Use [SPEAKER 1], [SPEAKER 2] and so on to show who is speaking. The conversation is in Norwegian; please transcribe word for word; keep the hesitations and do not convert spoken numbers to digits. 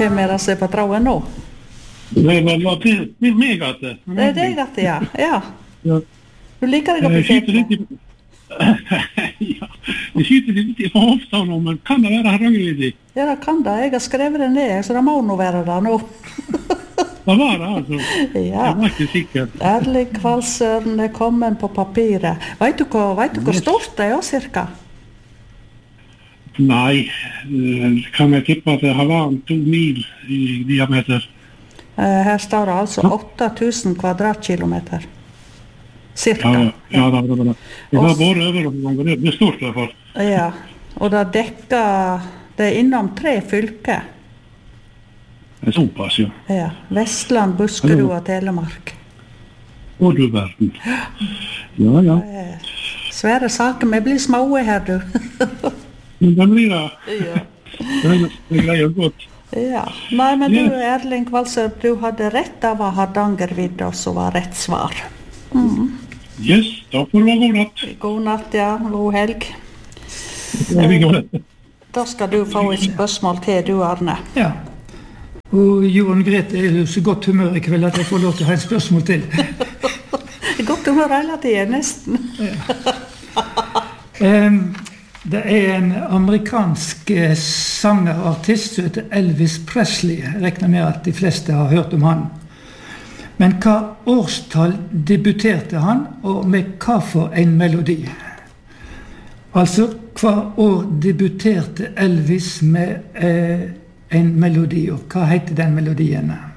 [SPEAKER 1] Hvem er det som er på trauen nå?
[SPEAKER 2] Det er meg at det.
[SPEAKER 1] Det er deg at det, ja. ja.
[SPEAKER 2] Ja.
[SPEAKER 1] Du liker deg opp i fetene?
[SPEAKER 2] Ja, det skyter litt i Hofstad nå, men kan det være Hardangervidda?
[SPEAKER 1] Ja, det kan det. Jeg har skrevet det ned, så det må nå være det nå.
[SPEAKER 2] Det var det, altså.
[SPEAKER 1] Ja.
[SPEAKER 2] Jeg var ikke sikker.
[SPEAKER 1] Erling Kvalsøren er kommet på papiret. Vet du hvor, vet du hvor stort det er, cirka?
[SPEAKER 2] Nei, kan jeg tippe at det har vært to mil i diameter?
[SPEAKER 1] Her står det altså åtte tusen kvadratkilometer. Cirka.
[SPEAKER 2] Ja, ja, ja, det var det. Det var bare over noen ganger, det er stort i hvert fall.
[SPEAKER 1] Ja, og det dekker, det er innom tre fylker.
[SPEAKER 2] Det er såpass, ja.
[SPEAKER 1] Ja, Vestland, Buskerud og Telemark.
[SPEAKER 2] Og du verden. Ja, ja.
[SPEAKER 1] Svære saker, vi blir små her, du.
[SPEAKER 2] Men det blir det.
[SPEAKER 1] Ja.
[SPEAKER 2] Det greier godt.
[SPEAKER 1] Ja, nei, men du, Erling Kvalsøren, du hadde rett av Hardangervidda, så var rett svar. Mm.
[SPEAKER 2] Yes, da får det være god natt.
[SPEAKER 1] God natt, ja. God helg.
[SPEAKER 2] Ja, vi går det.
[SPEAKER 1] Da skal du få et spørsmål til, du, Arne.
[SPEAKER 3] Ja. Og Jorunn Grete er jo så godt humør i kveld at jeg får lov til å ha et spørsmål til.
[SPEAKER 1] Godt humør hele tiden, nesten.
[SPEAKER 3] Ja. um, Det er en amerikansk sangerartist som heter Elvis Presley. Jeg regner med at de fleste har hørt om han. Men hva årstall debuterte han, og med hva for en melodi? Altså, hva år debuterte Elvis med eh, en melodi, og hva heter den melodien?